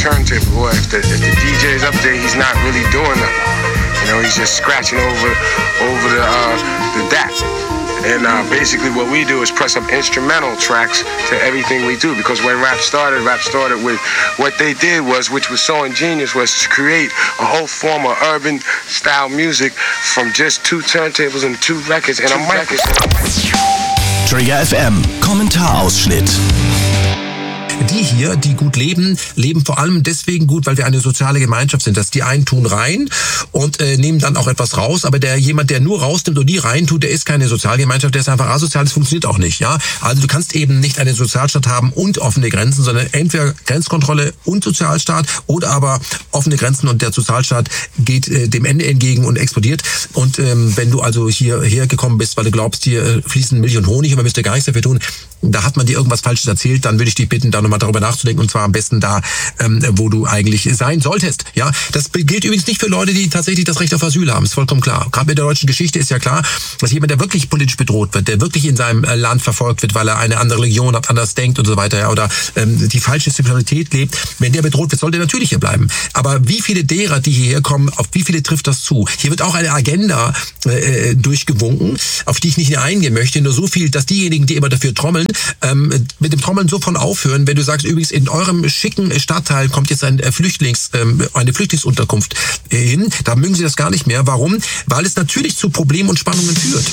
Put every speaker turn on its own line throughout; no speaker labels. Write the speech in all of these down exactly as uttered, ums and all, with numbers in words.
turntable, or if the, if the D J is up there, he's not really doing nothing. You know, he's just scratching over over the uh, the D A C. And uh, basically what we do is press up instrumental tracks to everything we do. Because when rap started, rap started with what they did was, which was so ingenious, was to create a whole form of urban style music from just two turntables and two records and a mic.
Trigger F M, Kommentarausschnitt.
Die hier, die gut leben, leben vor allem deswegen gut, weil wir eine soziale Gemeinschaft sind. Dass die einen tun rein und äh, nehmen dann auch etwas raus, aber der jemand, der nur rausnimmt und nie rein tut, der ist keine Sozialgemeinschaft, der ist einfach asozial, das funktioniert auch nicht. Ja, also du kannst eben nicht eine Sozialstaat haben und offene Grenzen, sondern entweder Grenzkontrolle und Sozialstaat oder aber offene Grenzen und der Sozialstaat geht äh, dem Ende entgegen und explodiert. Und ähm, wenn du also hierher gekommen bist, weil du glaubst, hier äh, fließen Milch und Honig und man müsste gar nichts dafür tun, da hat man dir irgendwas Falsches erzählt, dann würde ich dich bitten, da nochmal darüber nachzudenken, und zwar am besten da, ähm, wo du eigentlich sein solltest. Ja, das gilt übrigens nicht für Leute, die tatsächlich das Recht auf Asyl haben, ist vollkommen klar. Gerade mit der deutschen Geschichte ist ja klar, dass jemand, der wirklich politisch bedroht wird, der wirklich in seinem Land verfolgt wird, weil er eine andere Religion hat, anders denkt und so weiter, ja, oder ähm, die falsche Sexualität lebt, wenn der bedroht wird, soll der natürlich hier bleiben. Aber wie viele derer, die hierher kommen, auf wie viele trifft das zu? Hier wird auch eine Agenda äh, durchgewunken, auf die ich nicht eingehen möchte, nur so viel, dass diejenigen, die immer dafür trommeln, ähm, mit dem Trommeln sofort aufhören, wenn du sagst, übrigens in eurem schicken Stadtteil kommt jetzt ein Flüchtlings, ähm, eine Flüchtlingsunterkunft hin, da mögen sie das gar nicht mehr. Warum? Weil es natürlich zu Problemen und Spannungen führt.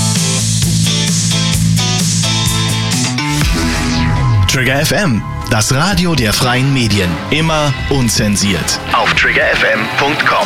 Trigger F M, das Radio der freien Medien, immer unzensiert. Auf trigger f m punkt com